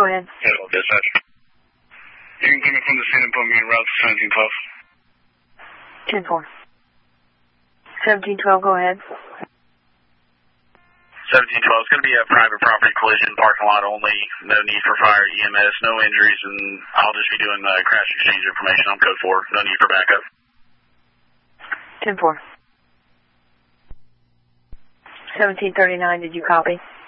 Go ahead. Hello, dispatch. You can give me from the scene and put me in route to 10-4. 1712. 1712, go ahead. 1712, it's going to be a private property collision, parking lot only, no need for fire, EMS, no injuries, and I'll just be doing crash exchange information on code 4, no need for backup. 10-4. 1739, did you copy?